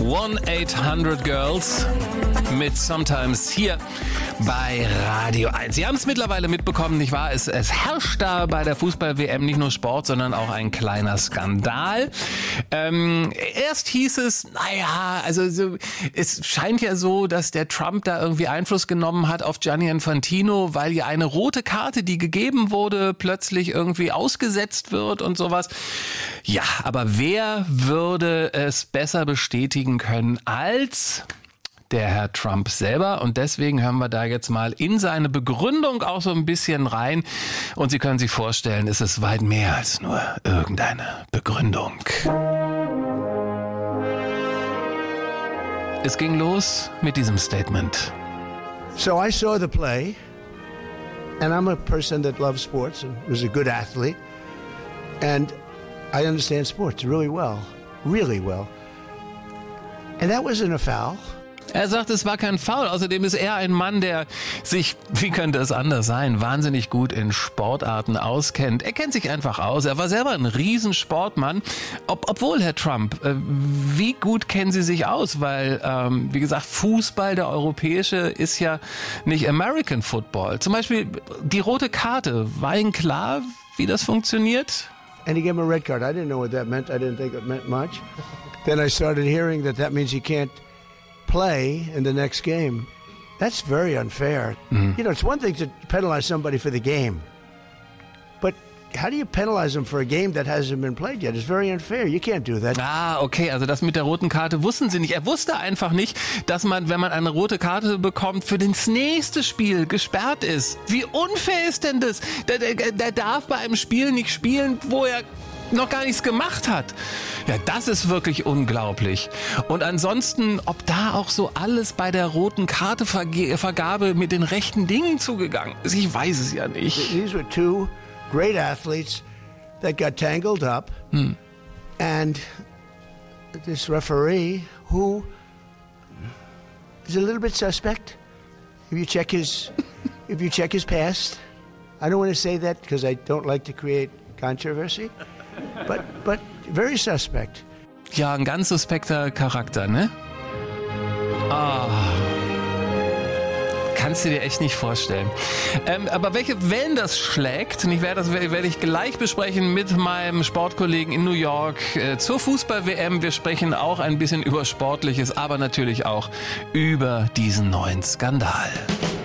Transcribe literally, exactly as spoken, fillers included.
one eight hundred Girls mit Sometimes hier bei Radio eins. Sie haben es mittlerweile mitbekommen, nicht wahr? Es, es herrscht da bei der Fußball-W M nicht nur Sport, sondern auch ein kleiner Skandal. Ähm, erst hieß es, naja, also so, es scheint ja so, dass der Trump da irgendwie Einfluss genommen hat auf Gianni Infantino, weil ja eine rote Karte, die gegeben wurde, plötzlich irgendwie ausgesetzt wird und sowas. Ja, aber wer würde es besser bestätigen können als der Herr Trump selber? Und deswegen hören wir da jetzt mal in seine Begründung auch so ein bisschen rein. Und Sie können sich vorstellen, es ist weit mehr als nur irgendeine Begründung. Es ging los mit diesem Statement. So I saw the play, and I'm a person that loves sports and was a good athlete, and I understand sports really well, really well. And that wasn't a foul. Er sagt, es war kein Foul. Außerdem ist er ein Mann, der sich, wie könnte es anders sein, wahnsinnig gut in Sportarten auskennt. Er kennt sich einfach aus. Er war selber ein Riesensportmann. Ob, obwohl, Herr Trump, äh, wie gut kennen Sie sich aus? Weil, ähm, wie gesagt, Fußball, der europäische, ist ja nicht American Football. Zum Beispiel die rote Karte. War Ihnen klar, wie das funktioniert? And he gave him a red card. I didn't know what that meant. I didn't think it meant much. Then I started hearing that that means he can't play in the next game. That's very unfair. Mm. You know, it's one thing to penalize somebody for the game, but how do you penalize them for a game that hasn't been played yet? It's very unfair. You can't do that. Ah, okay, also das mit der roten Karte wussten Sie nicht. Er wusste einfach nicht, dass man, wenn man eine rote Karte bekommt, für das nächste Spiel gesperrt ist. Wie unfair ist denn das? Der, der, der darf bei einem Spiel nicht spielen, wo er noch gar nichts gemacht hat. Ja, das ist wirklich unglaublich. Und ansonsten, ob da auch so alles bei der roten Karte Vergabe mit den rechten Dingen zugegangen ist, ich weiß es ja nicht. These were two great athletes that got tangled up, hmm. and this referee who is a little bit suspect. If you check his, if you check his past, I don't want to say that because I don't like to create controversy. But, but very suspect. Ja, ein ganz suspekter Charakter, ne? Ah. Kannst du dir echt nicht vorstellen. Ähm, aber welche Wellen das schlägt, und ich werde das werde ich gleich besprechen mit meinem Sportkollegen in New York äh, zur Fußball-W M. Wir sprechen auch ein bisschen über Sportliches, aber natürlich auch über diesen neuen Skandal.